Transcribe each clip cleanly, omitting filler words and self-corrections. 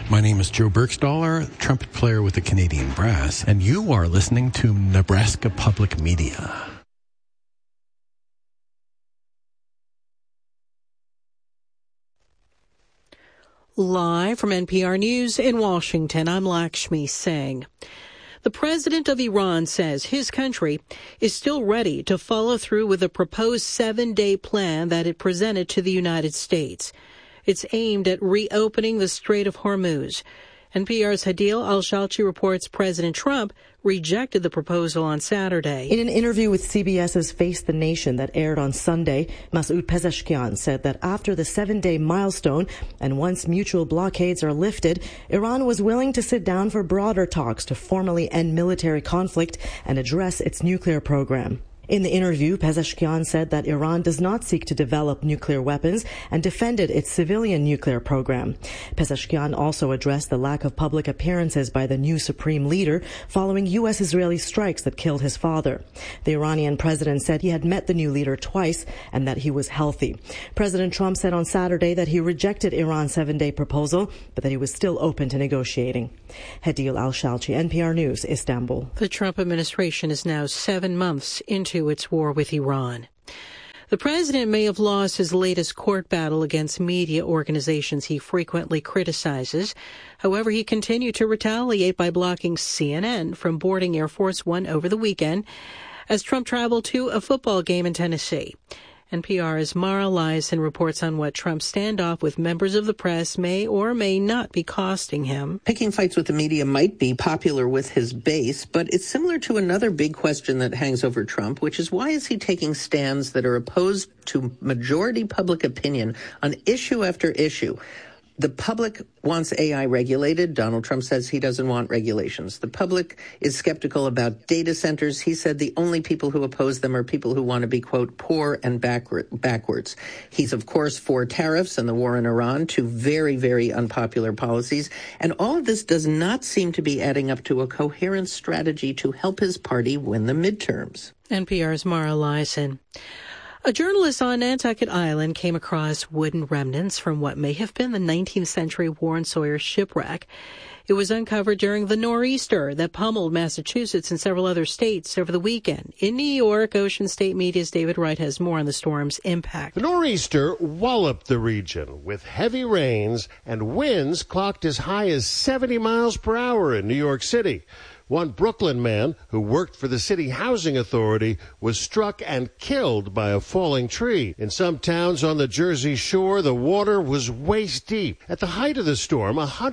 My name is Joe Bergstaller, trumpet player with the Canadian Brass, and you are listening to Nebraska Public Media. Live from NPR News in Washington, I'm Lakshmi Singh. The president of Iran says his country is still ready to follow through with a proposed 7-day plan that it presented to the United States. It's aimed at reopening the Strait of Hormuz. NPR's Hadil Al-Shalchi reports President Trump rejected the proposal on Saturday. In an interview with CBS's Face the Nation that aired on Sunday, Masoud Pezeshkian said that after the 7-day milestone and once mutual blockades are lifted, Iran was willing to sit down for broader talks to formally end military conflict and address its nuclear program. In the interview, Pezeshkian said that Iran does not seek to develop nuclear weapons and defended its civilian nuclear program. Pezeshkian also addressed the lack of public appearances by the new supreme leader following U.S.-Israeli strikes that killed his father. The Iranian president said he had met the new leader twice and that he was healthy. President Trump said on Saturday that he rejected Iran's 7-day proposal, but that he was still open to negotiating. Hadil Al-Shalchi, NPR News, Istanbul. The Trump administration is now 7 months into its war with Iran. The president may have lost his latest court battle against media organizations he frequently criticizes. However, he continued to retaliate by blocking CNN from boarding Air Force One over the weekend as Trump traveled to a football game in Tennessee. NPR's Mara Liasson reports on what Trump's standoff with members of the press may or may not be costing him. Picking fights with the media might be popular with his base, but it's similar to another big question that hangs over Trump, which is why is he taking stands that are opposed to majority public opinion on issue after issue? The public wants AI regulated. Donald Trump says he doesn't want regulations. The public is skeptical about data centers. He said the only people who oppose them are people who want to be, quote, poor and backwards. He's, of course, for tariffs and the war in Iran, two very, very unpopular policies. And all of this does not seem to be adding up to a coherent strategy to help his party win the midterms. NPR's Mara Liasson. A journalist on Nantucket Island came across wooden remnants from what may have been the 19th century Warren Sawyer shipwreck. It was uncovered during the nor'easter that pummeled Massachusetts and several other states over the weekend. In New York, Ocean State Media's David Wright has more on the storm's impact. The nor'easter walloped the region with heavy rains and winds clocked as high as 70 miles per hour in New York City. One Brooklyn man who worked for the city housing authority was struck and killed by a falling tree. In some towns on the Jersey Shore, the water was waist deep. At the height of the storm,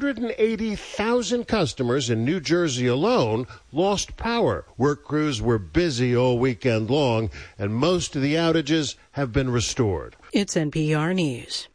180,000 customers in New Jersey alone lost power. Work crews were busy all weekend long, and most of the outages have been restored. It's NPR News.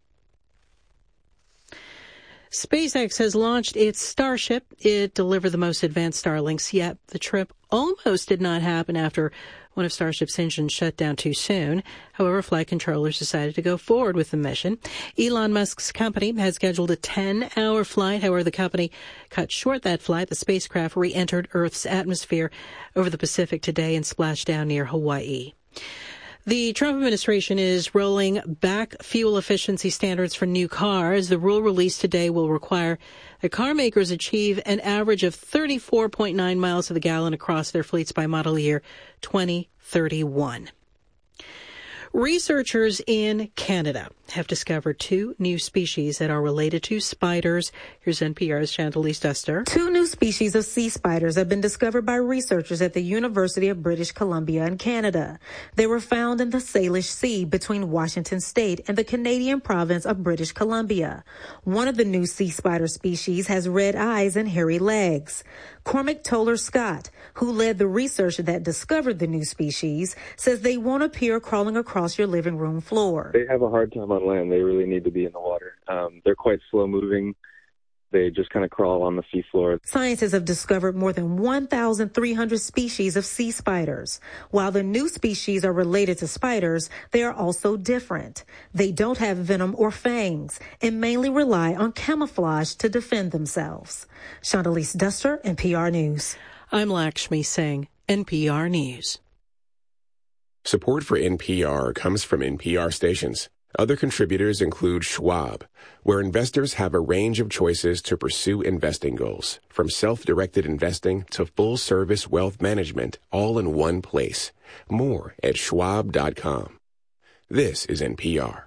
SpaceX has launched its Starship. It delivered the most advanced Starlinks yet. The trip almost did not happen after one of Starship's engines shut down too soon. However, flight controllers decided to go forward with the mission. Elon Musk's company had scheduled a 10-hour flight. However, the company cut short that flight. The spacecraft re-entered Earth's atmosphere over the Pacific today and splashed down near Hawaii. The Trump administration is rolling back fuel efficiency standards for new cars. The rule released today will require that car makers achieve an average of 34.9 miles to the gallon across their fleets by model year 2031. Researchers in Canada have discovered 2 new species that are related to spiders. Here's NPR's Chantalise Duster. 2 new species of sea spiders have been discovered by researchers at the University of British Columbia in Canada. They were found in the Salish Sea between Washington State and the Canadian province of British Columbia. One of the new sea spider species has red eyes and hairy legs. Cormac Toller Scott, who led the research that discovered the new species, says they won't appear crawling across your living room floor. They have a hard time on land. They really need to be in the water. They're quite slow moving. They just kind of crawl on the seafloor. Scientists have discovered more than 1,300 species of sea spiders. While the new species are related to spiders, they are also different. They don't have venom or fangs and mainly rely on camouflage to defend themselves. Chantalise Duster, NPR News. I'm Lakshmi Singh, NPR News. Support for NPR comes from NPR stations. Other contributors include Schwab, where investors have a range of choices to pursue investing goals, from self-directed investing to full-service wealth management, all in one place. More at schwab.com. This is NPR.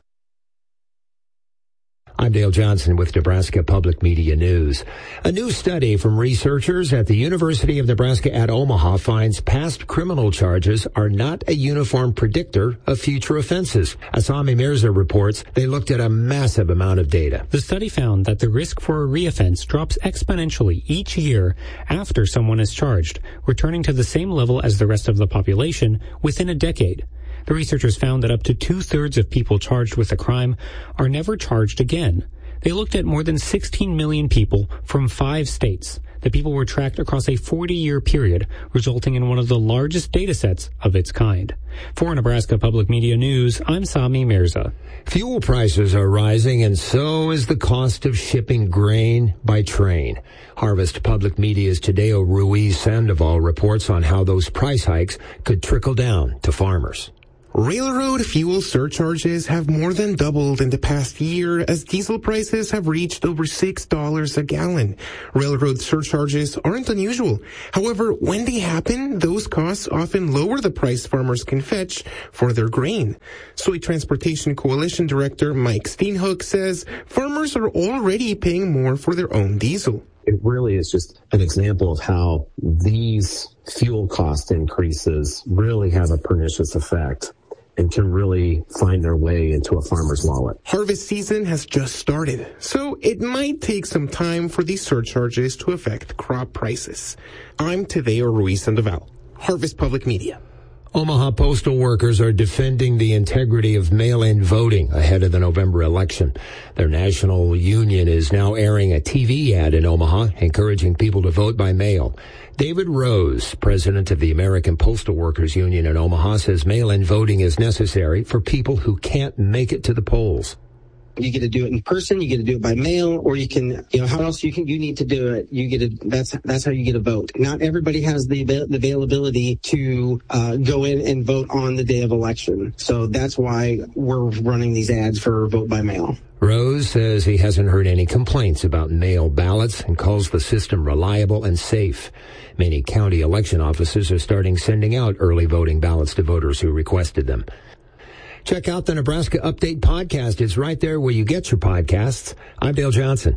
I'm Dale Johnson with Nebraska Public Media News. A new study from researchers at the University of Nebraska at Omaha finds past criminal charges are not a uniform predictor of future offenses. Asami Mirza reports they looked at a massive amount of data. The study found that the risk for a reoffense drops exponentially each year after someone is charged, returning to the same level as the rest of the population within a decade. The researchers found that up to 2/3 of people charged with a crime are never charged again. They looked at more than 16 million people from 5 states. The people were tracked across a 40-year period, resulting in one of the largest data sets of its kind. For Nebraska Public Media News, I'm Sami Mirza. Fuel prices are rising, and so is the cost of shipping grain by train. Harvest Public Media's Tadeo Ruiz Sandoval reports on how those price hikes could trickle down to farmers. Railroad fuel surcharges have more than doubled in the past year as diesel prices have reached over $6 a gallon. Railroad surcharges aren't unusual. However, when they happen, those costs often lower the price farmers can fetch for their grain. Soy Transportation Coalition Director Mike Steenhoek says farmers are already paying more for their own diesel. It really is just an example of how these fuel cost increases really have a pernicious effect and can really find their way into a farmer's wallet. Harvest season has just started, so it might take some time for these surcharges to affect crop prices. I'm Tadeo Ruiz Sandoval, Harvest Public Media. Omaha postal workers are defending the integrity of mail-in voting ahead of the November election. Their national union is now airing a TV ad in Omaha, encouraging people to vote by mail. David Rose, president of the American Postal Workers Union in Omaha, says mail-in voting is necessary for people who can't make it to the polls. You get to do it in person, you get to do it by mail, or you can, how else you need to do it. You get to, that's how you get a vote. Not everybody has the availability to go in and vote on the day of election. So that's why we're running these ads for vote by mail. Rose says he hasn't heard any complaints about mail ballots and calls the system reliable and safe. Many county election offices are sending out early voting ballots to voters who requested them. Check out the Nebraska Update podcast. It's right there where you get your podcasts. I'm Dale Johnson.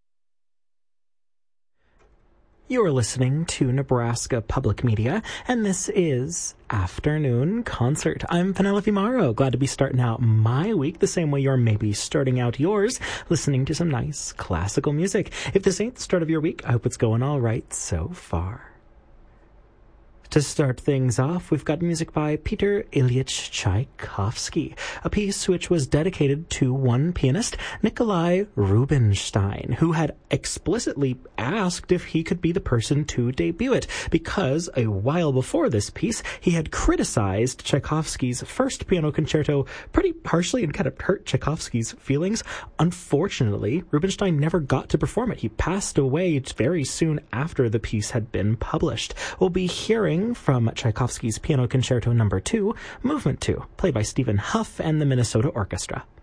You are listening to Nebraska Public Media, and this is Afternoon Concert. I'm Penelope Morrow. Glad to be starting out my week the same way you're maybe starting out yours, listening to some nice classical music. If this ain't the start of your week, I hope it's going all right so far. To start things off, we've got music by Peter Ilyich Tchaikovsky, a piece which was dedicated to one pianist, Nikolai Rubinstein, who had explicitly asked if he could be the person to debut it, because a while before this piece, he had criticized Tchaikovsky's first piano concerto pretty harshly and kind of hurt Tchaikovsky's feelings. Unfortunately, Rubinstein never got to perform it. He passed away very soon after the piece had been published. We'll be hearing from Tchaikovsky's Piano Concerto No. 2, Movement 2, played by Stephen Huff and the Minnesota Orchestra.